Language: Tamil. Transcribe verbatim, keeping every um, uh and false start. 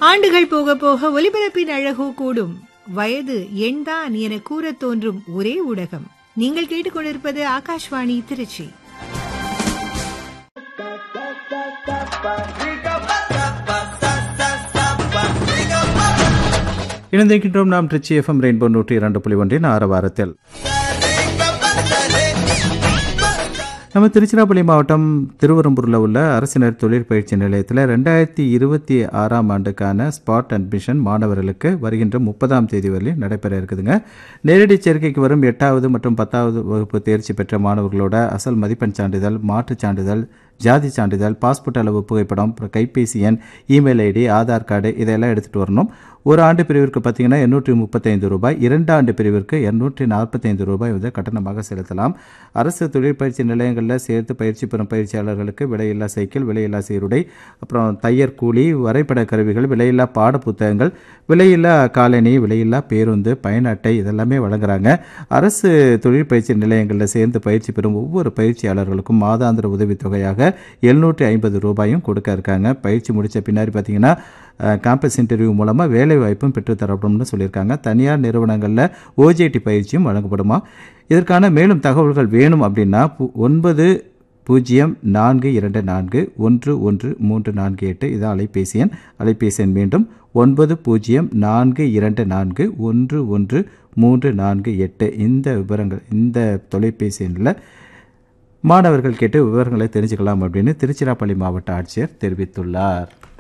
ஆண்டுகள் போக போக ஒலிபரப்பின் அழகோ கூடும். வயது எண்தான் என கூற தோன்றும் ஒரே ஊடகம். நீங்கள் கேட்டுக்கொண்டிருப்பது ஆகாஷ்வாணி திருச்சி. இணைந்திருக்கின்றோம் நாம் திருச்சி எஃப்எம் ரெயின்போ நூற்றி இரண்டு புள்ளி ஒன்றின் ஆரவாரத்தில். நம்ம திருச்சிராப்பள்ளி மாவட்டம் திருவெரும்பூரில் உள்ள அரசினர் தொழிற்பயிற்சி நிலையத்தில் ரெண்டாயிரத்தி இருபத்தி ஆறாம் ஆண்டுக்கான ஸ்பாட் அட்மிஷன் மாணவர்களுக்கு வருகின்ற முப்பதாம் தேதி வரையும் நடைபெற இருக்குதுங்க. நேரடி சேர்க்கைக்கு வரும் எட்டாவது மற்றும் பத்தாவது வகுப்பு தேர்ச்சி பெற்ற மாணவர்களோட அசல் மதிப்பெண் சான்றிதழ், மாற்றுச் சான்றிதழ், ஜாதி சான்றிதழ், பாஸ்போர்ட் அளவு புகைப்படம், கைபேசி எண், இமெயில் ஐடி, ஆதார் கார்டு இதெல்லாம் எடுத்துகிட்டு வரணும். ஒரு ஆண்டு பிரிவிற்கு பார்த்தீங்கன்னா எண்ணூற்றி முப்பத்தைந்து ரூபாய், இரண்டு ஆண்டு பிரிவிற்கு எண்ணூற்றி நாற்பத்தைந்து ரூபாய் வந்து கட்டணமாக செலுத்தலாம். அரசு தொழிற்பயிற்சி நிலையங்களில் சேர்த்து பயிற்சி பெறும் பயிற்சியாளர்களுக்கு விலையில்லா சைக்கிள், விலையில்லா சீருடை, அப்புறம் தையர் கூலி, வரைபட கருவிகள், விலையில்லா பாட புத்தகங்கள், விலையில்லா காலணி, விலையில்லா பேருந்து, பயண அட்டை இதெல்லாமே வழங்குறாங்க. அரசு தொழிற்பயிற்சி நிலையங்களில் சேர்ந்து பயிற்சி பெறும் ஒவ்வொரு பயிற்சியாளர்களுக்கும் மாதாந்திர உதவித்தொகையாக எழுநூற்றி ஐம்பது ரூபாயும் கொடுக்க இருக்காங்க. பயிற்சி முடித்த பின்னாடி பார்த்தீங்கன்னா கேம்பஸ் இன்டர்வியூ மூலமாக வேலை வாய்ப்பும் பெற்றுத்தரப்படும்னு சொல்லியிருக்காங்க. தனியார் நிறுவனங்களில் ஓஜேடி பயிற்சியும் வழங்கப்படுமா. இதற்கான மேலும் தகவல்கள் வேணும் அப்படின்னா ஒன்பது பூஜ்ஜியம் நான்கு இரண்டு நான்கு ஒன்று ஒன்று மூன்று நான்கு எட்டு இதான் அலைபேசி எண். அலைபேசி எண் மீண்டும் ஒன்பது பூஜ்ஜியம் நான்கு இரண்டு நான்கு ஒன்று ஒன்று மூன்று நான்கு எட்டு. இந்த விவரங்கள் இந்த தொலைபேசி எண்ணில் மாணவர்கள் கேட்டு விவரங்களை தெரிஞ்சுக்கலாம் அப்படின்னு திருச்சிராப்பள்ளி மாவட்ட ஆட்சியர் தெரிவித்துள்ளார்.